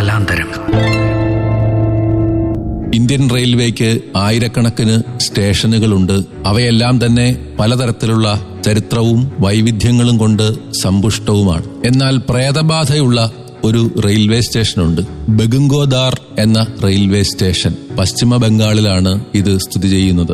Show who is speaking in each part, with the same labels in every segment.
Speaker 1: കാലാന്തരം.
Speaker 2: Indian റെയിൽവേക്ക് ആയിരക്കണക്കിന് സ്റ്റേഷനുകളുണ്ട്. അവയെല്ലാം തന്നെ പലതരത്തിലുള്ള ചരിത്രവും വൈവിധ്യങ്ങളും കൊണ്ട് സമ്പുഷ്ടവുമാണ്. എന്നാൽ പ്രേതബാധയുള്ള ഒരു റെയിൽവേ സ്റ്റേഷനുണ്ട്. ബഗുങ്കോദാർ എന്ന റെയിൽവേ സ്റ്റേഷൻ പശ്ചിമ ബംഗാളിലാണ് ഇത് സ്ഥിതി ചെയ്യുന്നത്.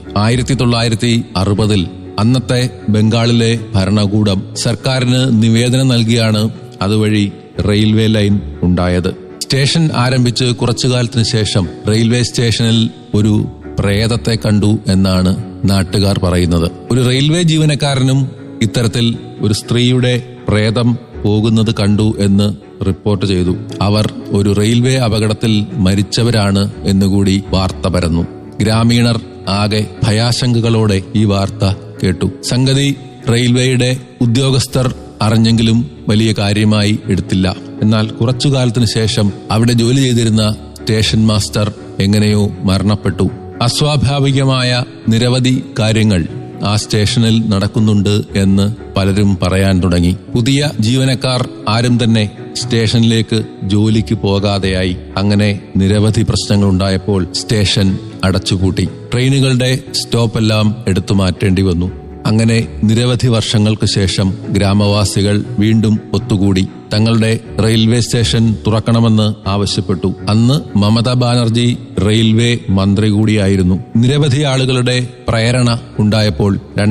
Speaker 2: 1960 അന്നത്തെ ബംഗാളിലെ ഭരണകൂടം സർക്കാരിന് നിവേദനം നൽകിയാണ് അതുവഴി റെയിൽവേ ലൈൻ ഉണ്ടായത്. സ്റ്റേഷൻ ആരംഭിച്ച് കുറച്ചുകാലത്തിന് ശേഷം റെയിൽവേ സ്റ്റേഷനിൽ ഒരു പ്രേതത്തെ കണ്ടു എന്നാണ് നാട്ടുകാർ പറയുന്നത്. ഒരു റെയിൽവേ ജീവനക്കാരനും ഇത്തരത്തിൽ ഒരു സ്ത്രീയുടെ പ്രേതം പോകുന്നത് കണ്ടു എന്ന് റിപ്പോർട്ട് ചെയ്തു. അവർ ഒരു റെയിൽവേ അപകടത്തിൽ മരിച്ചവരാണ് എന്നുകൂടി വാർത്ത പരന്നു. ഗ്രാമീണർ ആകെ ഭയാശങ്കകളോടെ ഈ വാർത്ത കേട്ടു. സംഗതി റെയിൽവേയുടെ ഉദ്യോഗസ്ഥർ അറിഞ്ഞെങ്കിലും വലിയ കാര്യമായി എടുത്തില്ല. എന്നാൽ കുറച്ചു കാലത്തിന് ശേഷം അവിടെ ജോലി ചെയ്തിരുന്ന സ്റ്റേഷൻ മാസ്റ്റർ എങ്ങനെയോ മരണപ്പെട്ടു. അസ്വാഭാവികമായ നിരവധി കാര്യങ്ങൾ ആ സ്റ്റേഷനിൽ നടക്കുന്നുണ്ട് എന്ന് പലരും പറയാൻ തുടങ്ങി. പുതിയ ജീവനക്കാർ ആരും തന്നെ സ്റ്റേഷനിലേക്ക് ജോലിക്ക് പോകാതെയായി. അങ്ങനെ നിരവധി പ്രശ്നങ്ങൾ ഉണ്ടായപ്പോൾ സ്റ്റേഷൻ അടച്ചുപൂട്ടി. ട്രെയിനുകളുടെ സ്റ്റോപ്പെല്ലാം എടുത്തു മാറ്റേണ്ടി വന്നു. അങ്ങനെ നിരവധി വർഷങ്ങൾക്ക് ശേഷം ഗ്രാമവാസികൾ വീണ്ടും ഒത്തുകൂടി തങ്ങളുടെ റെയിൽവേ സ്റ്റേഷൻ തുറക്കണമെന്ന് ആവശ്യപ്പെട്ടു. അന്ന് മമതാ ബാനർജി റെയിൽവേ മന്ത്രി കൂടിയായിരുന്നു. നിരവധി ആളുകളുടെ പ്രേരണ ഉണ്ടായപ്പോൾ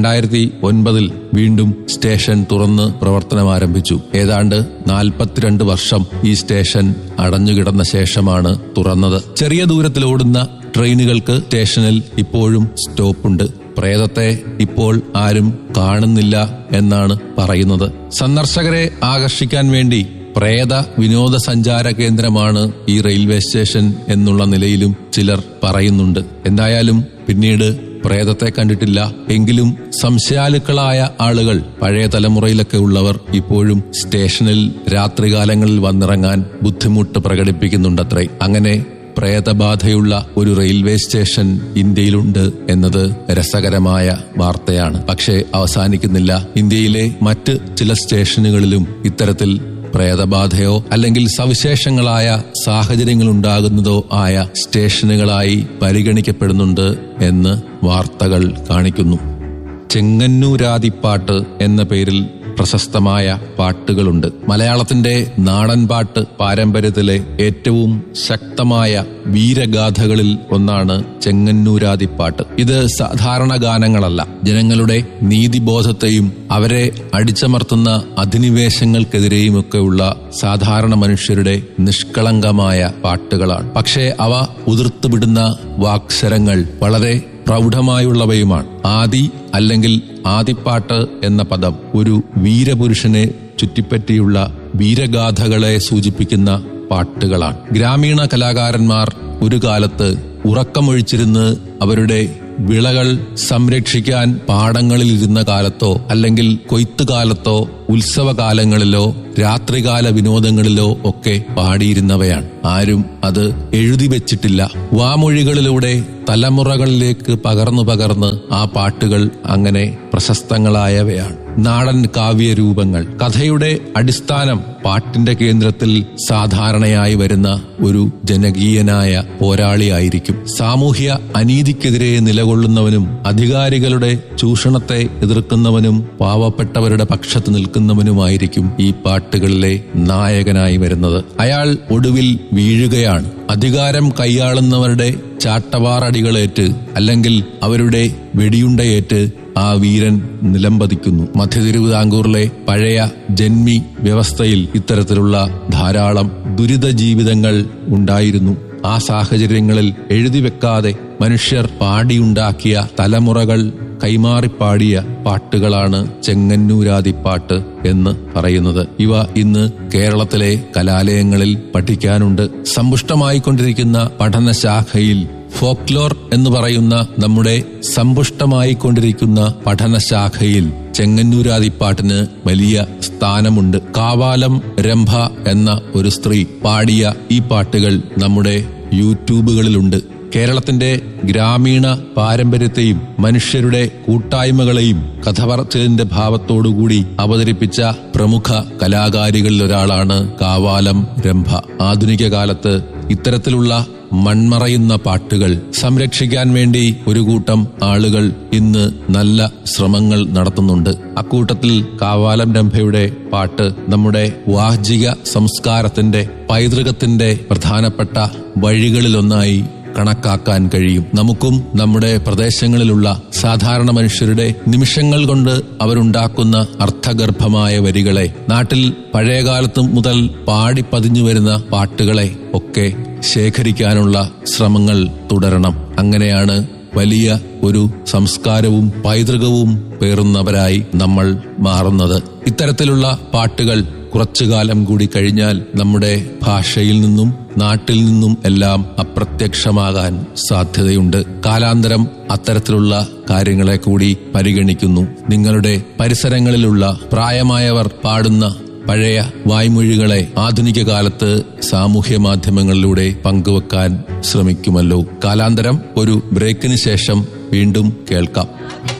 Speaker 2: 2009 വീണ്ടും സ്റ്റേഷൻ തുറന്ന് പ്രവർത്തനം ആരംഭിച്ചു. ഏതാണ്ട് 42 വർഷം ഈ സ്റ്റേഷൻ അടഞ്ഞുകിടന്ന ശേഷമാണ് തുറന്നത്. ചെറിയ ദൂരത്തിലോടുന്ന ട്രെയിനുകൾക്ക് സ്റ്റേഷനിൽ ഇപ്പോഴും സ്റ്റോപ്പുണ്ട്. പ്രേതത്തെ ഇപ്പോൾ ആരും കാണുന്നില്ല എന്നാണ് പറയുന്നത്. സന്ദർശകരെ ആകർഷിക്കാൻ വേണ്ടി പ്രേത വിനോദസഞ്ചാര കേന്ദ്രമാണ് ഈ റെയിൽവേ സ്റ്റേഷൻ എന്നുള്ള നിലയിലും ചിലർ പറയുന്നുണ്ട്. എന്തായാലും പിന്നീട് പ്രേതത്തെ കണ്ടിട്ടില്ല. എങ്കിലും സംശയാലുക്കളായ ആളുകൾ, പഴയ തലമുറയിലൊക്കെ ഉള്ളവർ ഇപ്പോഴും സ്റ്റേഷനിൽ രാത്രികാലങ്ങളിൽ വന്നിറങ്ങാൻ ബുദ്ധിമുട്ട് പ്രകടിപ്പിക്കുന്നുണ്ടത്രേ. അങ്ങനെ പ്രേതബാധയുള്ള ഒരു റെയിൽവേ സ്റ്റേഷൻ ഇന്ത്യയിലുണ്ട് എന്നത് രസകരമായ വാർത്തയാണ്. പക്ഷേ അവസാനിക്കുന്നില്ല. ഇന്ത്യയിലെ മറ്റ് ചില സ്റ്റേഷനുകളിലും ഇത്തരത്തിൽ പ്രേതബാധയോ അല്ലെങ്കിൽ സവിശേഷങ്ങളായ സാഹചര്യങ്ങൾ ഉണ്ടാകുന്നതോ ആയ സ്റ്റേഷനുകളായി പരിഗണിക്കപ്പെടുന്നുണ്ട് എന്ന് വാർത്തകൾ കാണിക്കുന്നു. ചെങ്ങന്നൂരാദിപ്പാട്ട് എന്ന പേരിൽ പ്രശസ്തമായ പാട്ടുകളുണ്ട്. മലയാളത്തിന്റെ നാടൻ പാട്ട് പാരമ്പര്യത്തിലെ ഏറ്റവും ശക്തമായ വീരഗാഥകളിൽ ഒന്നാണ് ചെങ്ങന്നൂരാദിപ്പാട്ട്. ഇത് സാധാരണ ഗാനങ്ങളല്ല. ജനങ്ങളുടെ നീതിബോധത്തെയും അവരെ അടിച്ചമർത്തുന്ന അധിനിവേശങ്ങൾക്കെതിരെയുമൊക്കെയുള്ള സാധാരണ മനുഷ്യരുടെ നിഷ്കളങ്കമായ പാട്ടുകളാണ്. പക്ഷേ അവ ഉതിർത്തുവിടുന്ന വാക്ശരങ്ങൾ വളരെ പ്രൗഢമായുള്ളവയുമാണ്. ആദി അല്ലെങ്കിൽ ആദിപ്പാട്ട് എന്ന പദം ഒരു വീരപുരുഷനെ ചുറ്റിപ്പറ്റിയുള്ള വീരഗാഥകളെ സൂചിപ്പിക്കുന്ന പാട്ടുകളാണ്. ഗ്രാമീണ കലാകാരന്മാർ ഒരു കാലത്ത് ഉറക്കമൊഴിച്ചിരുന്ന് അവരുടെ വിളകൾ സംരക്ഷിക്കാൻ പാടങ്ങളിൽ ഇരുന്ന കാലത്തോ അല്ലെങ്കിൽ കൊയ്ത്തുകാലത്തോ ഉത്സവകാലങ്ങളിലോ രാത്രികാല വിനോദങ്ങളിലോ ഒക്കെ പാടിയിരുന്നവയാണ്. ആരും അത് എഴുതി വെച്ചിട്ടില്ല. വാമൊഴികളിലൂടെ തലമുറകളിലേക്ക് പകർന്ന് ആ പാട്ടുകൾ അങ്ങനെ പ്രശസ്തങ്ങളായവയാണ്. നാടൻ കാവ്യരൂപങ്ങൾ. കഥയുടെ അടിസ്ഥാനം പാട്ടിന്റെ കേന്ദ്രത്തിൽ സാധാരണയായി വരുന്ന ഒരു ജനകീയനായ പോരാളിയായിരിക്കും. സാമൂഹ്യ അനീതിക്കെതിരെ നിലകൊള്ളുന്നവനും അധികാരികളുടെ ചൂഷണത്തെ എതിർക്കുന്നവനും പാവപ്പെട്ടവരുടെ പക്ഷത്ത് നിൽക്കുന്നവനുമായിരിക്കും ഈ പാട്ടുകളിലെ നായകനായി വരുന്നത്. അയാൾ ഒടുവിൽ വീഴുകയാണ്. അധികാരം കൈയാളുന്നവരുടെ ചാട്ടവാറടികളേറ്റ് അല്ലെങ്കിൽ അവരുടെ വെടിയുണ്ടയേറ്റ് ആ വീരൻ നിലംപതിക്കുന്നു. മധ്യ തിരുവിതാംകൂറിലെ പഴയ ജന്മി വ്യവസ്ഥയിൽ ഇത്തരത്തിലുള്ള ധാരാളം ദുരിത ജീവിതങ്ങൾ ഉണ്ടായിരുന്നു. ആ സാഹചര്യങ്ങളിൽ എഴുതിവെക്കാതെ മനുഷ്യർ പാടിയുണ്ടാക്കിയ, തലമുറകൾ കൈമാറിപ്പാടിയ പാട്ടുകളാണ് ചെങ്ങന്നൂരാദിപ്പാട്ട് എന്ന് പറയുന്നത്. ഇവ ഇന്ന് കേരളത്തിലെ കലാലയങ്ങളിൽ പഠിക്കാനുണ്ട്. സമ്പുഷ്ടമായിക്കൊണ്ടിരിക്കുന്ന പഠനശാഖയിൽ ഫോക്ലോർ എന്ന് പറയുന്ന നമ്മുടെ സമ്പുഷ്ടമായിക്കൊണ്ടിരിക്കുന്ന പഠനശാഖയിൽ ചെങ്ങന്നൂരാദിപ്പാട്ടിന് വലിയ സ്ഥാനമുണ്ട്. കാവാലം രംഭ എന്ന ഒരു സ്ത്രീ പാടിയ ഈ പാട്ടുകൾ നമ്മുടെ യൂട്യൂബുകളിലുണ്ട്. കേരളത്തിന്റെ ഗ്രാമീണ പാരമ്പര്യത്തെയും മനുഷ്യരുടെ കൂട്ടായ്മകളെയും കഥ പറച്ചിലിന്റെ ഭാവത്തോടുകൂടി അവതരിപ്പിച്ച പ്രമുഖ കലാകാരികളിലൊരാളാണ് കാവാലം രംഭ. ആധുനിക കാലത്ത് ഇത്തരത്തിലുള്ള മൺമറയുന്ന പാട്ടുകൾ സംരക്ഷിക്കാൻ വേണ്ടി ഒരു കൂട്ടം ആളുകൾ ഇന്ന് നല്ല ശ്രമങ്ങൾ നടത്തുന്നുണ്ട്. അക്കൂട്ടത്തിൽ കാവാലം രംഭയുടെ പാട്ട് നമ്മുടെ വാചിക സംസ്കാരത്തിന്റെ പൈതൃകത്തിന്റെ പ്രധാനപ്പെട്ട വഴികളിലൊന്നായി കണക്കാക്കാൻ കഴിയും. നമുക്കും നമ്മുടെ പ്രദേശങ്ങളിലുള്ള സാധാരണ മനുഷ്യരുടെ നിമിഷങ്ങൾ കൊണ്ട് അവരുണ്ടാക്കുന്ന അർത്ഥഗർഭമായ വരികളെ, നാട്ടിൽ പഴയകാലത്ത് മുതൽ പാടിപ്പതിഞ്ഞു വരുന്ന പാട്ടുകളെ ഒക്കെ ശേഖരിക്കാനുള്ള ശ്രമങ്ങൾ തുടരണം. അങ്ങനെയാണ് വലിയ ഒരു സംസ്കാരവും പൈതൃകവും പേറുന്നവരായി നമ്മൾ മാറുന്നത്. ഇത്തരത്തിലുള്ള പാട്ടുകൾ കുറച്ചുകാലം കൂടി കഴിഞ്ഞാൽ നമ്മുടെ ഭാഷയിൽ നിന്നും നാട്ടിൽ നിന്നും എല്ലാം അപ്രത്യക്ഷമാകാൻ സാധ്യതയുണ്ട്. കാലാന്തരം അത്തരത്തിലുള്ള കാര്യങ്ങളെ കൂടി പരിഗണിക്കുന്നു. നിങ്ങളുടെ പരിസരങ്ങളിലുള്ള പ്രായമായവർ പാടുന്ന പഴയ വായ്മൊഴികളെ ആധുനിക കാലത്ത് സാമൂഹ്യ മാധ്യമങ്ങളിലൂടെ പങ്കുവെക്കാൻ ശ്രമിക്കുമല്ലോ. കാലാന്തരം ഒരു ബ്രേക്കിന് ശേഷം വീണ്ടും കേൾക്കാം.